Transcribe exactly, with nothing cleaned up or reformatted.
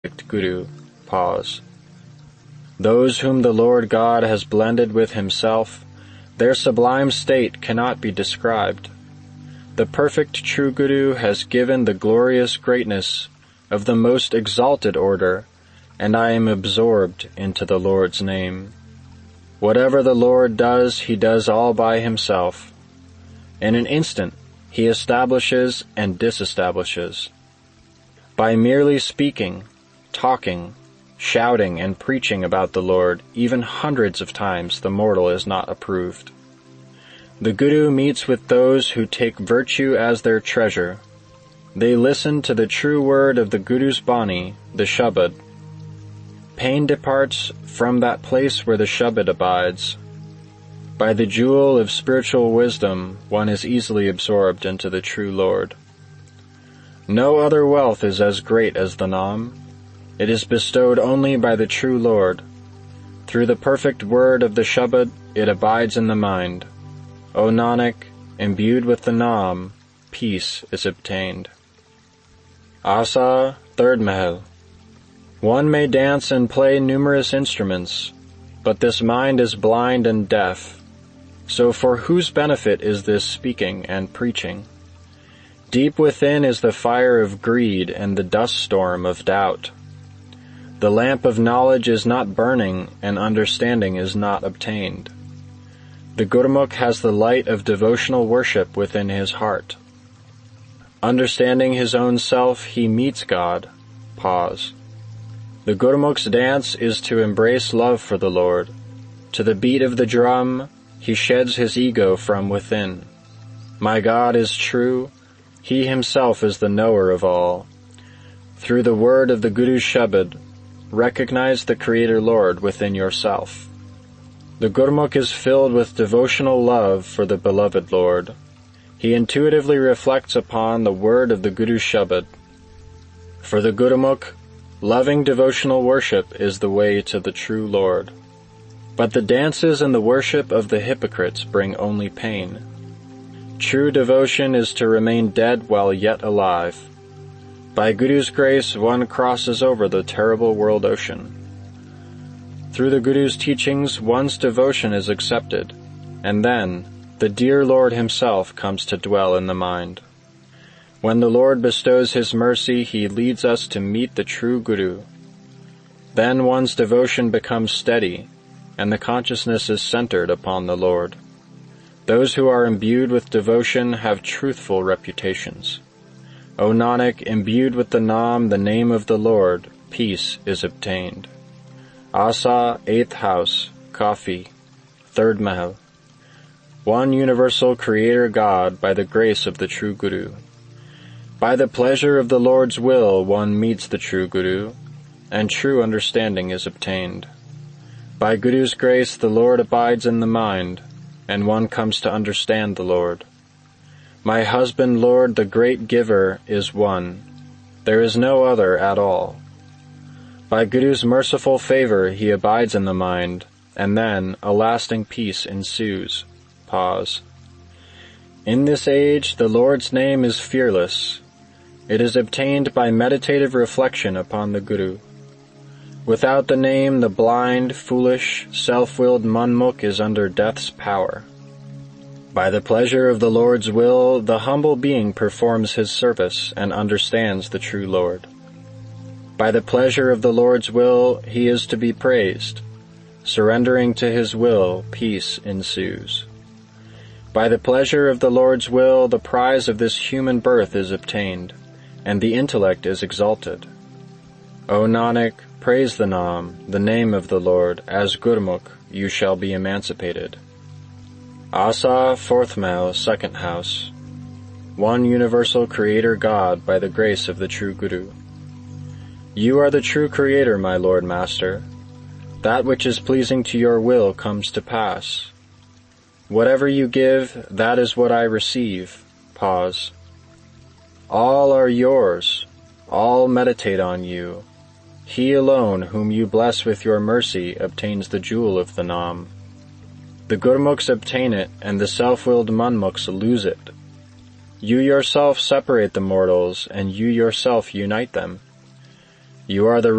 Guru. Pause. Those whom the Lord God has blended with himself, their sublime state cannot be described. The perfect true Guru has given the glorious greatness of the most exalted order, and I am absorbed into the Lord's name. Whatever the Lord does, he does all by himself. In an instant, he establishes and disestablishes. By merely speaking, talking, shouting, and preaching about the Lord, even hundreds of times, the mortal is not approved. The Guru meets with those who take virtue as their treasure. They listen to the true word of the Guru's Bani, the Shabad. Pain departs from that place where the Shabad abides. By the jewel of spiritual wisdom, one is easily absorbed into the true Lord. No other wealth is as great as the Nam. It is bestowed only by the true Lord. Through the perfect word of the Shabad, it abides in the mind. O Nanak, imbued with the Nam, peace is obtained. Asa, third Mahal. One may dance and play numerous instruments, but this mind is blind and deaf. So for whose benefit is this speaking and preaching? Deep within is the fire of greed and the dust storm of doubt. The lamp of knowledge is not burning, and understanding is not obtained. The Gurmukh has the light of devotional worship within his heart. Understanding his own self, he meets God. Pause. The Gurmukh's dance is to embrace love for the Lord. To the beat of the drum, he sheds his ego from within. My God is true. He himself is the knower of all. Through the word of the Guru's Shabad, recognize the Creator Lord within yourself. The Gurmukh is filled with devotional love for the beloved Lord. He intuitively reflects upon the word of the Guru's Shabad. For the Gurmukh, loving devotional worship is the way to the true Lord. But the dances and the worship of the hypocrites bring only pain. True devotion is to remain dead while yet alive. By Guru's grace, one crosses over the terrible world ocean. Through the Guru's teachings, one's devotion is accepted, and then the dear Lord himself comes to dwell in the mind. When the Lord bestows his mercy, he leads us to meet the true Guru. Then one's devotion becomes steady, and the consciousness is centered upon the Lord. Those who are imbued with devotion have truthful reputations. O Nanak, imbued with the Nam, the name of the Lord, peace is obtained. Asa, eighth house, Kafi, third Mahal. One universal Creator God by the grace of the true Guru. By the pleasure of the Lord's will, one meets the true Guru, and true understanding is obtained. By Guru's grace, the Lord abides in the mind, and one comes to understand the Lord. My husband, Lord, the great giver, is one. There is no other at all. By Guru's merciful favor, he abides in the mind, and then a lasting peace ensues. Pause. In this age, the Lord's name is fearless. It is obtained by meditative reflection upon the Guru. Without the name, the blind, foolish, self-willed Manmukh is under death's power. By the pleasure of the Lord's will, the humble being performs his service and understands the true Lord. By the pleasure of the Lord's will, he is to be praised. Surrendering to his will, peace ensues. By the pleasure of the Lord's will, the prize of this human birth is obtained, and the intellect is exalted. O Nanak, praise the Nam, the name of the Lord, as Gurmukh, you shall be emancipated. Asa, fourth Mahal, second house. One universal Creator God by the grace of the true Guru. You are the true Creator, my Lord Master. That which is pleasing to your will comes to pass. Whatever you give, that is what I receive. Pause. All are yours. All meditate on you. He alone whom you bless with your mercy obtains the jewel of the Nam. The Gurmukhs obtain it, and the self-willed Manmukhs lose it. You yourself separate the mortals, and you yourself unite them. You are the